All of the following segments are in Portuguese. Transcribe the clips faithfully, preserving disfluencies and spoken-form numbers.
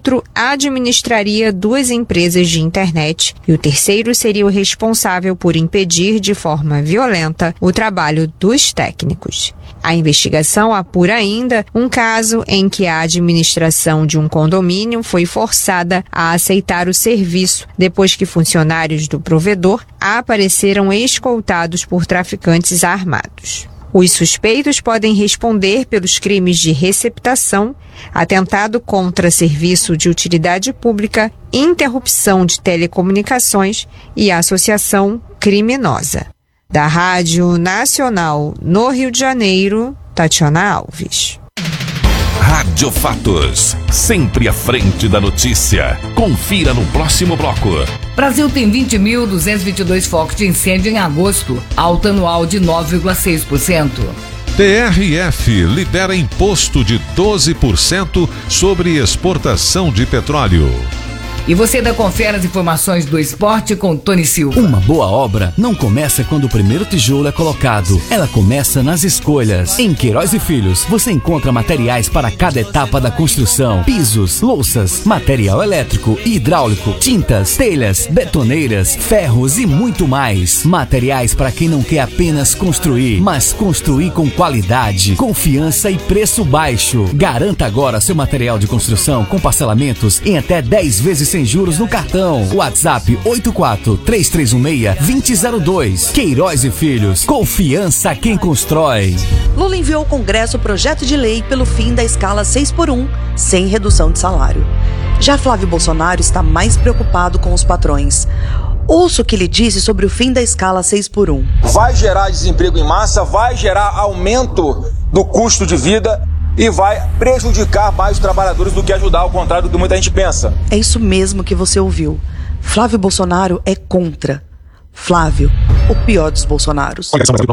outro administraria duas empresas de internet e o terceiro seria o responsável por impedir de forma violenta o trabalho dos técnicos. A investigação apura ainda um caso em que a administração de um condomínio foi forçada a aceitar o serviço depois que funcionários do provedor apareceram escoltados por traficantes armados. Os suspeitos podem responder pelos crimes de receptação, atentado contra serviço de utilidade pública, interrupção de telecomunicações e associação criminosa. Da Rádio Nacional no Rio de Janeiro, Tatiana Alves. Rádio Fatos, sempre à frente da notícia. Confira no próximo bloco. Brasil tem vinte mil duzentos e vinte e dois focos de incêndio em agosto, alta anual de nove vírgula seis por cento. T R F lidera imposto de doze por cento sobre exportação de petróleo. E você ainda confere as informações do esporte com Tony Silva. Uma boa obra não começa quando o primeiro tijolo é colocado. Ela começa nas escolhas. Em Queiroz e Filhos, você encontra materiais para cada etapa da construção. Pisos, louças, material elétrico e hidráulico, tintas, telhas, betoneiras, ferros e muito mais. Materiais para quem não quer apenas construir, mas construir com qualidade, confiança e preço baixo. Garanta agora seu material de construção com parcelamentos em até dez vezes sem juros no cartão. WhatsApp oito quatro três três um seis dois zero zero dois. Queiroz e Filhos. Confiança quem constrói. Lula enviou ao Congresso o projeto de lei pelo fim da escala seis por um, sem redução de salário. Já Flávio Bolsonaro está mais preocupado com os patrões. Ouça o que ele disse sobre o fim da escala seis por um. Vai gerar desemprego em massa, vai gerar aumento do custo de vida e vai prejudicar mais os trabalhadores do que ajudar, ao contrário do que muita gente pensa. É isso mesmo que você ouviu. Flávio Bolsonaro é contra. Flávio, o pior dos Bolsonaros.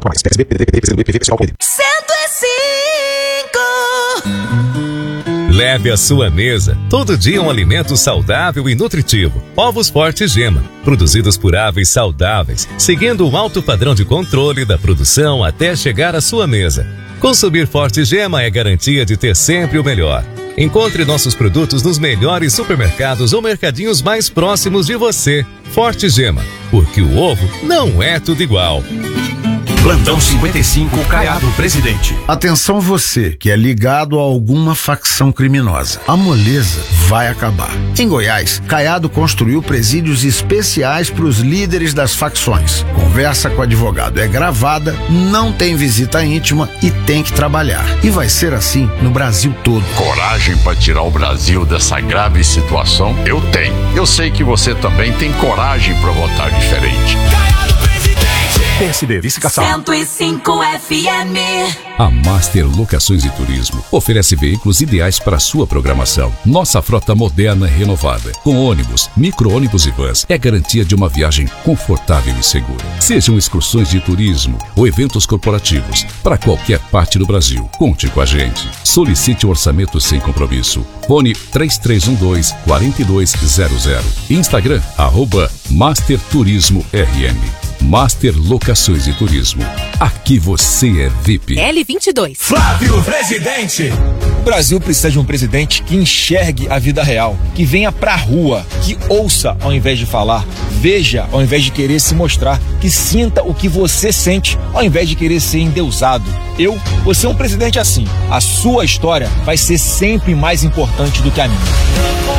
cento e cinco. Leve à sua mesa todo dia um alimento saudável e nutritivo. Ovos Forte Gema, produzidos por aves saudáveis, seguindo um alto padrão de controle da produção até chegar à sua mesa. Consumir Forte Gema é garantia de ter sempre o melhor. Encontre nossos produtos nos melhores supermercados ou mercadinhos mais próximos de você. Forte Gema, porque o ovo não é tudo igual. Plantão cinquenta e cinco, Caiado Presidente. Atenção você que é ligado a alguma facção criminosa. A moleza vai acabar. Em Goiás, Caiado construiu presídios especiais para os líderes das facções. Conversa com o advogado é gravada, não tem visita íntima e tem que trabalhar. E vai ser assim no Brasil todo. Coragem para tirar o Brasil dessa grave situação? Eu tenho. Eu sei que você também tem coragem para votar diferente. P S D, vice-caçal. cento e cinco F M. A Master Locações e Turismo oferece veículos ideais para a sua programação. Nossa frota moderna e renovada, com ônibus, micro-ônibus e vans, é garantia de uma viagem confortável e segura. Sejam excursões de turismo ou eventos corporativos para qualquer parte do Brasil. Conte com a gente. Solicite um orçamento sem compromisso. Fone três três um dois, quatro dois zero zero. Instagram, arroba Master Turismo R M. Master Locações e Turismo. Aqui você é V I P. L vinte e dois. Flávio Presidente. O Brasil precisa de um presidente que enxergue a vida real, que venha pra rua, que ouça ao invés de falar, veja ao invés de querer se mostrar, que sinta o que você sente ao invés de querer ser endeusado. Eu vou ser um presidente assim. A sua história vai ser sempre mais importante do que a minha.